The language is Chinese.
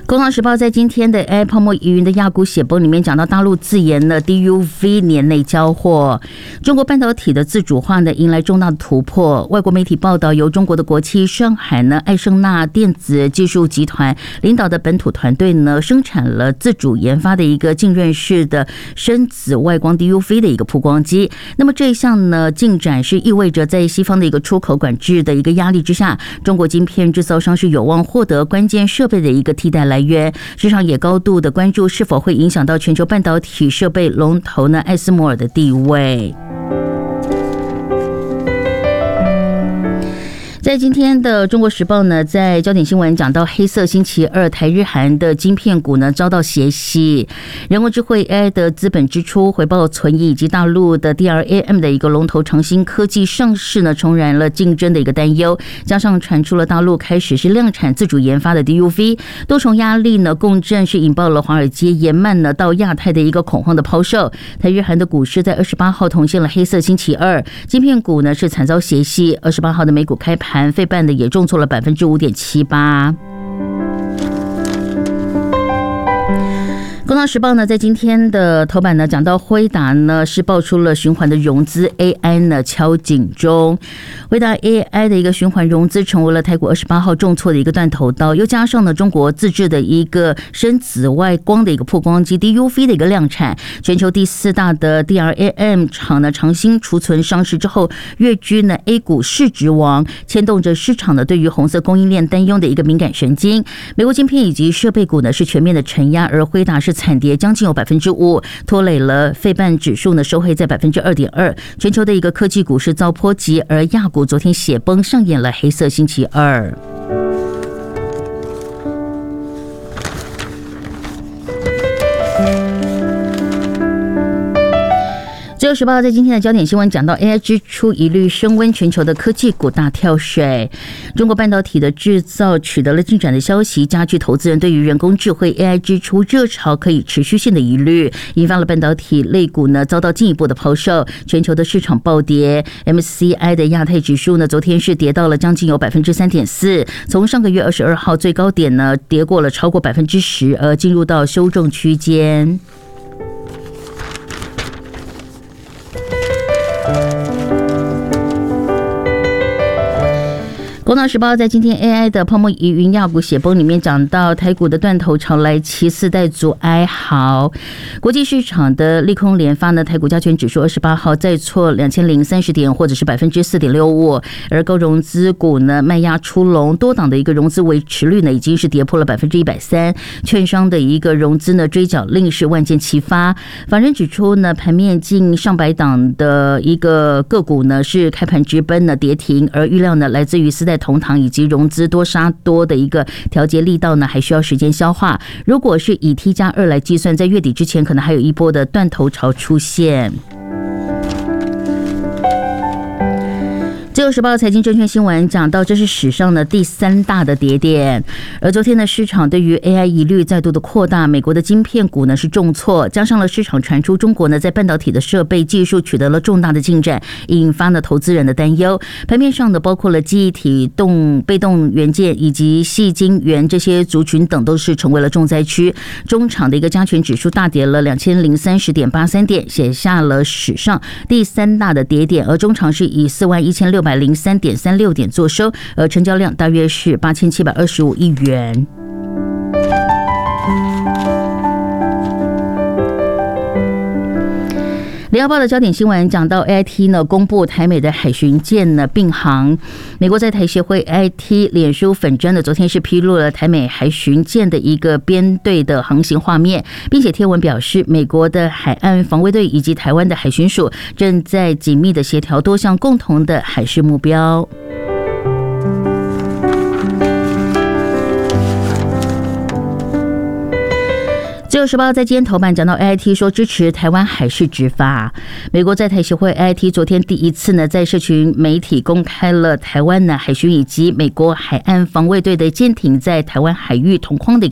工商时报在今天的 AI 泡沫疑云的亚股血崩里面讲到，大陆自研了 DUV 年内交货，中国半导体的自主化呢迎来重大的突破。外国媒体报道，由中国的国企上海呢爱胜纳电子技术集团领导的本土团队呢，生产了自主研发的一个浸润式的深紫外光 DUV 的一个曝光机。那么这一项呢进展是意味着，在西方的一个出口管制的一个压力之下，中国晶片制造商是有望获得关键设备的一个替代来源。市场也高度的关注是否会影响到全球半导体设备龙头呢艾斯摩尔的地位。在今天的中国时报呢，在焦点新闻讲到黑色星期二，台日韩的晶片股呢遭到血洗，人工智慧 AI 的资本支出、回报存疑以及大陆的 DRAM 的一个龙头长兴科技上市呢，重燃了竞争的一个担忧，加上传出了大陆开始是量产自主研发的 DUV， 多重压力呢共振，是引爆了华尔街延慢呢到亚太的一个恐慌的抛售。台日韩的股市在28号同现了黑色星期二，晶片股呢是惨遭血洗。28号的美股开盘，费半的也重挫了 5.78%。工商时报呢，在今天的头版呢，讲到辉达呢是爆出了循环的融资 ，AI 呢敲警钟。辉达 AI 的一个循环融资成为了台股28号重挫的一个断头刀，又加上呢中国自制的一个深紫外光的一个曝光机 DUV 的一个量产，全球第4大的 DRAM 厂呢长兴储存上市之后，跃居呢 A 股市值王，牵动着市场呢对于红色供应链担忧的一个敏感神经。美国晶片以及设备股呢是全面的承压，而辉达是惨跌将近有 5%， 拖累了费半指数呢收黑在 2.2%。 全球的一个科技股是遭波及，而亚股昨天血崩，上演了黑色星期二。自由时报在今天的焦点新闻讲到 AI 支出疑虑升温，全球的科技股大跳水。中国半导体的制造取得了进展的消息，加剧投资人对于人工智慧 AI 支出热潮可以持续性的疑虑，引发了半导体类股呢遭到进一步的抛售，全球的市场暴跌。 MSCI 的亚太指数呢昨天是跌到了将近有 3.4%， 从上个月22号最高点呢跌过了超过 10%， 而进入到修正区间。工商时报在今天 AI 的泡沫疑云亚股血崩里面讲到，台股的断头潮来袭，4代组哀嚎。国际市场的利空连发呢，台股加权指数28号再挫2030点，或者是 4.65%， 而高融资股呢卖压出笼，多档的一个融资维持率呢已经是跌破了 130%， 券商的一个融资呢追缴令是万箭齐发。法人指出呢，盘面近上百档的一个个股呢是开盘直奔呢跌停，而预料呢来自于4代同堂以及融资多杀多的一个调节力道呢，还需要时间消化。如果是以 T+2 来计算，在月底之前可能还有一波的断头潮出现。自由时报财经证券新闻讲到，这是史上的第3大的跌点。而昨天的市场对于 AI 疑虑再度的扩大，美国的晶片股呢是重挫，加上了市场传出中国呢在半导体的设备技术取得了重大的进展，引发了投资人的担忧。盘面上的包括了记忆体、被动元件以及矽晶圆这些族群等，都是成为了重灾区。中场的一个加权指数大跌了2030.83点，写下了史上第3大的跌点，而中场是以41603.36点作收，而成交量大约是8725亿元。联合报的焦点新闻讲到 AIT 呢公布台美的海巡舰呢并航。美国在台协会 AIT 脸书粉专的昨天是披露了台美海巡舰的一个编队的航行画面，并且贴文表示，美国的海岸防卫队以及台湾的海巡署正在紧密的协调多项共同的海事目标。自由时报在今天头版讲到 AIT 说支持台湾海事执法。美国在台协会 AIT 昨天第一次呢在社群媒体公开了台湾的海巡以及美国海岸防卫队的舰艇在台湾海域同框的